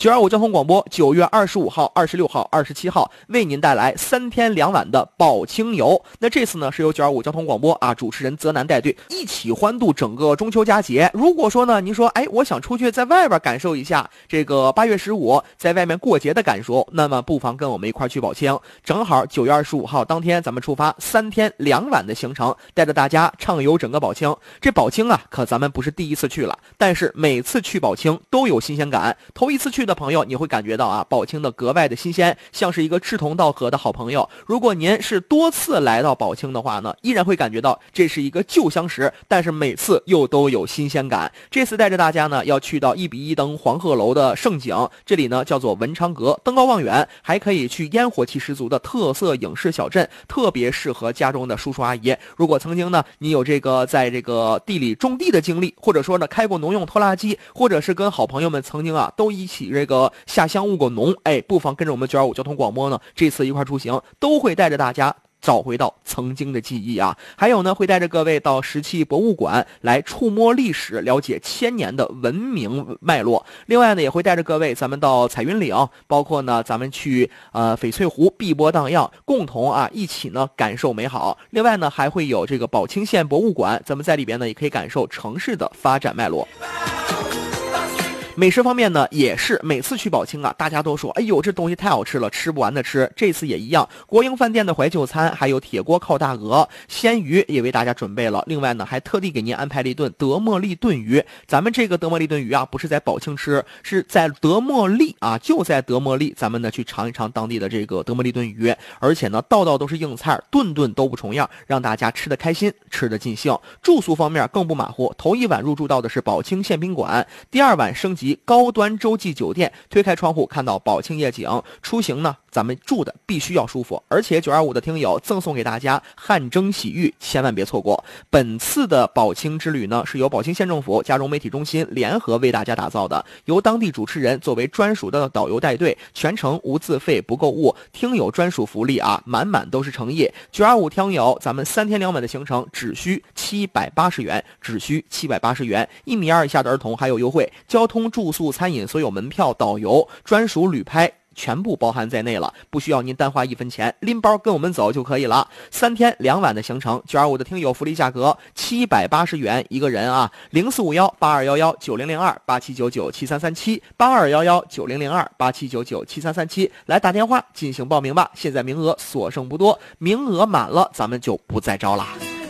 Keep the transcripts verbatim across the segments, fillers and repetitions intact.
九二五交通广播九月二十五号、二十六号、二十七号为您带来三天两晚的宝清游。那这次呢是由九二五交通广播啊主持人泽南带队一起欢度整个中秋佳节。如果说呢您说哎我想出去在外边感受一下这个八月十五在外面过节的感受，那么不妨跟我们一块去宝清。正好九月二十五号当天咱们出发三天两晚的行程，带着大家畅游整个宝清。这宝清啊可咱们不是第一次去了，但是每次去宝清都有新鲜感。头一次去的朋友你会感觉到啊宝清的格外的新鲜，像是一个志同道合的好朋友。如果您是多次来到宝清的话呢，依然会感觉到这是一个旧相识，但是每次又都有新鲜感。这次带着大家呢要去到一比一登黄鹤楼的盛景，这里呢叫做文昌阁，登高望远，还可以去烟火气十足的特色影视小镇，特别适合家中的叔叔阿姨。如果曾经呢你有这个在这个地里种地的经历，或者说呢开过农用拖拉机，或者是跟好朋友们曾经啊都一起这个下乡务过农，哎，不妨跟着我们九二五交通广播呢，这次一块出行，都会带着大家找回到曾经的记忆啊。还有呢会带着各位到石器博物馆来触摸历史，了解千年的文明脉络。另外呢也会带着各位咱们到彩云岭，包括呢咱们去呃翡翠湖碧波荡漾，共同啊一起呢感受美好。另外呢还会有这个宝清县博物馆，咱们在里边呢也可以感受城市的发展脉络。美食方面呢也是每次去宝清啊大家都说哎呦这东西太好吃了，吃不完的吃。这次也一样，国营饭店的怀旧餐，还有铁锅烤大鹅、鲜鱼也为大家准备了。另外呢还特地给您安排了一顿德莫利炖鱼。咱们这个德莫利炖鱼啊不是在宝清吃，是在德莫利啊，就在德莫利，咱们呢去尝一尝当地的这个德莫利炖鱼。而且呢道道都是硬菜，顿顿都不重样，让大家吃得开心，吃得尽兴。住宿方面更不马虎，头一晚入住到的是宝清县宾馆，第二晚升级高端洲际酒店，推开窗户看到宝清夜景。出行呢咱们住的必须要舒服，而且九二五的听友赠送给大家汗蒸洗浴，千万别错过。本次的宝清之旅呢是由宝清县政府、嘉荣媒体中心联合为大家打造的，由当地主持人作为专属的导游带队，全程无自费不购物，听友专属福利啊，满满都是诚意。九二五听友咱们三天两晚的行程只需七百八十元，只需七百八十元，一米二以下的儿童还有优惠，交通住宿餐饮所有门票导游专属旅拍全部包含在内了，不需要您单花一分钱，拎包跟我们走就可以了。三天两晚的行程，九二五的听友福利价格七百八十元一个人啊，零四五幺八二幺幺九零零二八七九九七三三七八二幺幺九零零二八七九九七三三七，来打电话进行报名吧。现在名额所剩不多，名额满了咱们就不再招了。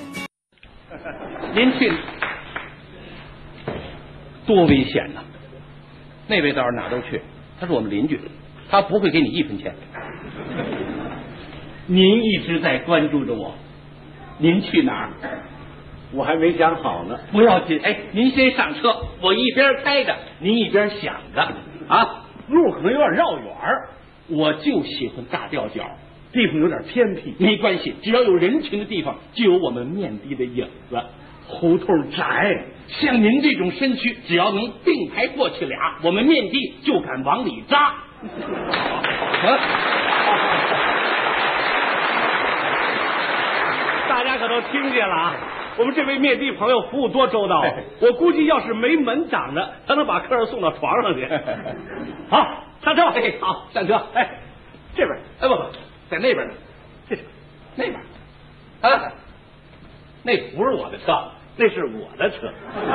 您去多危险呐！那位倒是哪都去，他是我们邻居，他不会给你一分钱。 您一直在关注着我，您去哪儿？我还没想好呢。不要紧，哎，您先上车，我一边开着，您一边想着啊。路可能有点绕远儿，我就喜欢大吊脚，地方有点偏僻。没关系，只要有人群的地方，就有我们面的的影子。胡同窄，像您这种身躯，只要能并排过去俩，我们面的就敢往里扎。啊、大家可都听见了啊！我们这位面的朋友服务多周到，我估计要是没门挡着，他能把客人送到床上去。好，上车。哎，好，上车。哎，这边，哎不不，在那边呢，这是那边。啊，那不是我的车。那是我的车。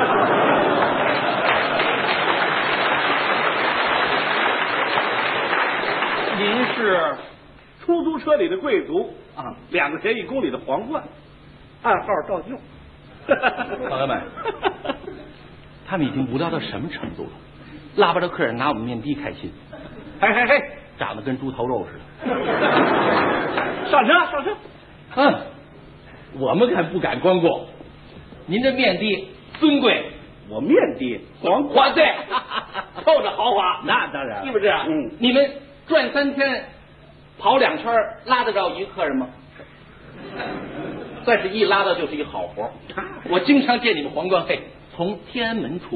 您是出租车里的贵族啊，两个钱一公里的皇冠，暗号照旧。 朋友们，他们已经无聊到什么程度了？拉巴着客人拿我们面的开心， 嘿嘿嘿， 长得跟猪头肉似的。 上车，上车。 嗯，我们可不敢光顾。您这面的尊贵， 我面的皇华对，透着豪华， 那当然， 是不是？ 嗯， 你们转三天，跑两圈，拉得着一个客人吗？但是一拉到就是一好活。我经常见你们皇冠嘿，从天安门出